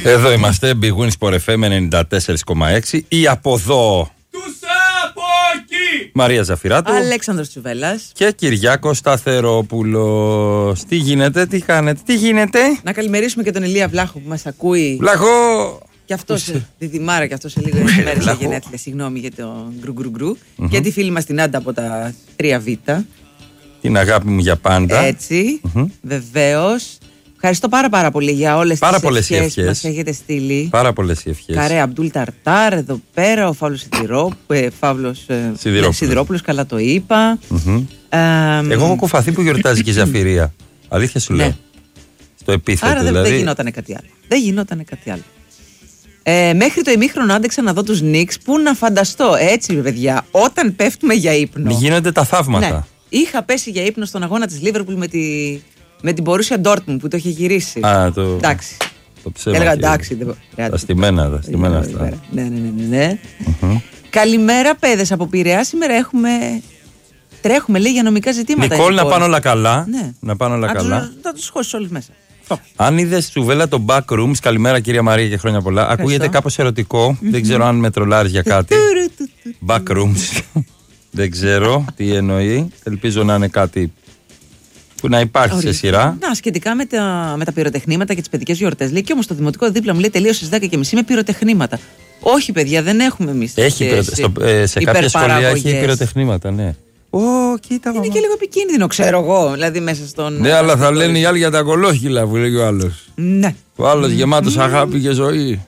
Εδώ είμαστε, Big Win Sport FM 94,6. Ή από εδώ. Τους από εκεί. Μαρία Ζαφυράτου. Αλέξανδρος Τσουβέλλας. Και Κυριάκος Σταθερόπουλος. Τι γίνεται, τι κάνετε, τι γίνεται. Να καλημερίσουμε και τον Ηλία Βλάχο που μας ακούει. Βλάχο! Και αυτός, τη Δημάρα, και αυτός σε λίγες μέρες για γενέθλια. Συγγνώμη για το γκρου. Και τη φίλη μας την Άντα από τα 3Β. Την αγάπη μου για πάντα. Έτσι, βεβαίως. Ευχαριστώ πάρα πολύ για όλες τις ευχές που μας έχετε στείλει. Πάρα πολλές ευχές. Καρέ Αμπτούλ Ταρτάρ εδώ πέρα, ο Φαύλος Σιδηρόπουλος, καλά το είπα. Εγώ έχω κουφαθεί που γιορτάζει και η Ζαφυρία. Αλήθεια σου λέω. Στο επίθετο. Άρα δηλαδή. δεν γινότανε κάτι άλλο. Μέχρι το ημίχρονο άντεξα να δω τους Knicks. Πού να φανταστώ, έτσι παιδιά, όταν πέφτουμε για ύπνο. Γίνονται τα θαύματα. Ναι. Είχα πέσει για ύπνο στον αγώνα της Liverpool με την Borussia Dortmund που το είχε γυρίσει. Εντάξει. Το ψέμα. Έλεγα εντάξει. Τα στημένα αυτά. Ναι. Καλημέρα, παιδες από Πειραιά. Σήμερα τρέχουμε λέει για νομικά ζητήματα. Νικόλ, να πάνε όλα καλά. Ναι. Να πάνε όλα καλά. Θα τους χώσεις όλους μέσα. Αν είδες Τσουβέλλα το Backrooms, καλημέρα κυρία Μαρία και χρόνια πολλά. Ακούγεται κάπως ερωτικό. Δεν ξέρω αν με τρολάρεις για κάτι. Backrooms. Δεν ξέρω τι εννοεί. Ελπίζω να είναι κάτι που να υπάρχει σε σειρά. Να, σχετικά με τα πυροτεχνήματα και τις παιδικές γιορτές. Λέει και όμως το δημοτικό δίπλα μου λέει τελείωσε στις 10:30 με πυροτεχνήματα. Όχι, παιδιά, δεν έχουμε εμείς. Σε κάποια σχολεία έχει πυροτεχνήματα, ναι. Κοίτα. Είναι και λίγο επικίνδυνο, ξέρω εγώ. Δηλαδή μέσα στον. Ναι, αλλά θα λένε οι άλλοι για τα κολόχυλα που λέει ο άλλος. Ναι. Ο άλλος γεμάτος αγάπη και ζωή.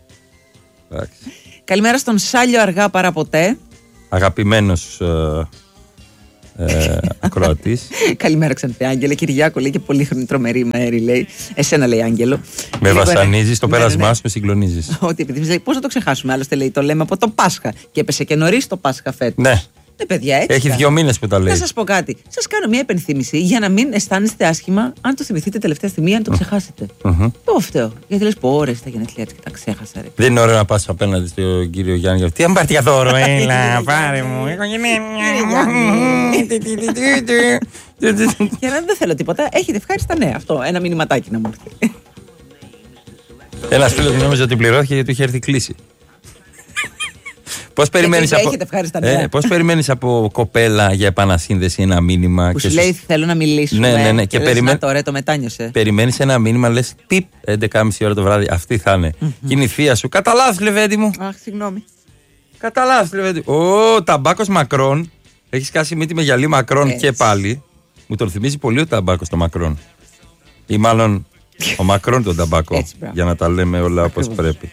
Καλημέρα στον Σάλιο Αργά Παραποτέ. Αγαπημένος ακροατής. Καλημέρα ξανθέ Άγγελε. Κυριάκο λέει και πολύ τρομερή μέρη λέει. Εσένα λέει Άγγελο. Με βασανίζεις, το πέρασμά σου με συγκλονίζεις. Ότι επειδή λέει πώς θα το ξεχάσουμε. Άλλωστε λέει το λέμε από το Πάσχα. Και έπεσε και νωρίς το Πάσχα φέτος. Ναι. Παιδιά, έτσι. Έχει 2 μήνες που τα λέει. Να σας πω κάτι. Σας κάνω μια επενθύμηση για να μην αισθάνεστε άσχημα αν το θυμηθείτε τελευταία στιγμή, αν το ξεχάσετε. Το φταίω. Γιατί λες πω ώρες τα γενέθλια έτσι και τα ξέχασα. Ρε. Δεν είναι ωραίο να πας απέναντι στον κύριο Γιάννη. Τι αμπάρτια δώρο, έλα, πάρε μου. Έχω γενέθλια. Και να δεν θέλω τίποτα. Έχετε ευχάριστα νέα. Αυτό. Ένα μηνυματάκι να μου έρθει. Ένας φίλος μου νόμιζε ότι πληρώθηκε γιατί του είχε έρθει κλίση. Πώς περιμένεις από κοπέλα για επανασύνδεση ένα μήνυμα. Που σου λέει θέλω να μιλήσουμε. Ναι. Και περιμένεις. Τώρα το μετάνιωσε. Περιμένεις ένα μήνυμα, λες πιπ, 11:30 ώρα το βράδυ. Αυτή θα είναι. Και είναι η θεία σου. Κατά λάθος, Λεβέντη μου. Αχ, συγγνώμη. Κατά λάθος, Λεβέντη. Ταμπάκος Μακρόν. Έχεις κάσει μύτη με γυαλί Μακρόν και πάλι. Μου τον θυμίζει πολύ ο ταμπάκος το Μακρόν. Ή μάλλον ο Μακρόν τον ταμπάκο. Για να τα λέμε όλα όπως πρέπει.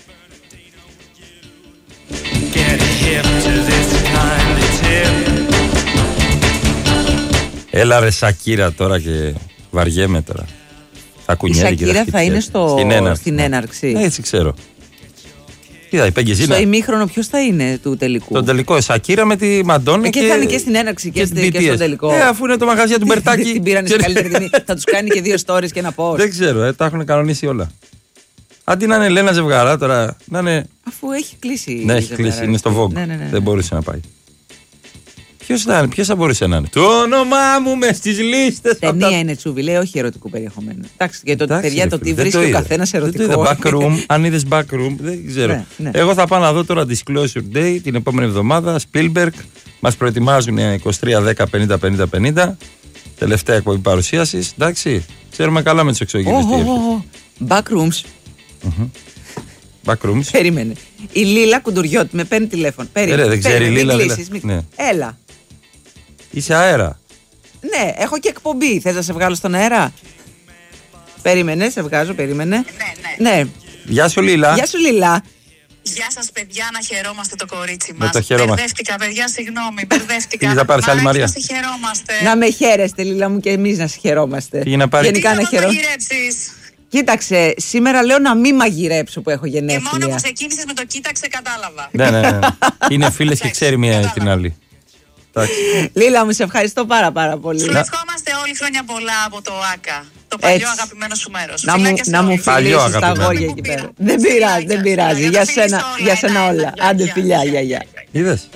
Έλα ρε Σακύρα τώρα και βαριέμαι τώρα. Η Σακύρα θα είναι στην έναρξη. Έτσι ξέρω. Κοίτα, είπε και στο ημίχρονο ποιος θα είναι του τελικού. Τον τελικό Σακύρα με τη Μαντόνα και θα είναι και στην έναρξη και στο τελικό. Αφού είναι το μαγαζιά του Μπερτάκη. Την πήρανε σε καλύτερη τιμή. Θα τους κάνει και 2 stories και ένα post. Δεν ξέρω, τα έχουν κανονίσει όλα. Αντί να είναι Λένα ζευγαρά τώρα, να είναι. Αφού έχει κλείσει. Ναι, έχει κλείσει, είναι στο Vogue. Ναι. Δεν μπορούσε να πάει. Ποιος θα μπορούσε να είναι. Το όνομά μου μες στις λίστες. Ταινία είναι Τσούβι, λέει, όχι ερωτικού περιεχομένου. Εντάξει, και το παιδιά το τι βρίσκει ο καθένας ερωτικό. Backroom, αν είδες Backroom, δεν ξέρω. Ναι. Εγώ θα πάω να δω τώρα Disclosure Day την επόμενη εβδομάδα. Spielberg, μας προετοιμάζουν 23-10-50-50-50. Τελευταία εκπομπή παρουσίασης. Εντάξει, ξέρουμε καλά με τους εξωγήινους τι έρχεται. Backrooms. Backrooms. Περίμενε. Η Λίλα Κουντουριώτη με παίρνει τηλέφωνο. Δεν ξέρει η Λίλα. Ναι. Έλα. Είσαι αέρα. Ναι, έχω και εκπομπή. Θες να σε βγάλω στον αέρα? Περίμενε, σε βγάζω, περίμενε. Ναι. Γεια σου Λίλα. Γεια σου Λίλα. Γεια σας παιδιά, να χαιρόμαστε το κορίτσι μας. Μπερδεύτηκα παιδιά, συγγνώμη, μπερδεύτηκα. Θα πάρεις άλλη Μαρία. Να με χαίρεστε Λίλα μου και εμείς να σε χαιρόμαστε. Γενικά να χαιρόμαστε. Κοίταξε, σήμερα λέω να μην μαγειρέψω που έχω γενέθλια. Και μόνο που ξεκίνησες με το κοίταξε κατάλαβα. Ναι. Είναι φίλες και ξέρει μία την άλλη. Λίλα μου, σε ευχαριστώ πάρα πολύ. Σου ευχόμαστε όλοι χρόνια πολλά από το ΆΚΑ. Το παλιό αγαπημένο σου μέρος. Να μου φιλήσεις τα αγόρια εκεί πέρα. Δεν πειράζει. Για σένα όλα. Άντε φιλιά, γεια. Είδες.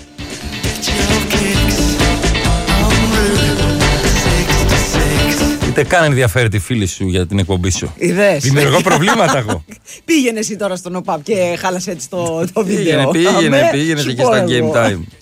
Ούτε καν ενδιαφέρει τη φίλη σου για την εκπομπή σου. Είδες. Δημιουργώ προβλήματα εγώ. Πήγαινε εσύ τώρα στον ΟΠΑΠ και χάλασε έτσι το βίντεο. Πήγαινε και στα Game Time.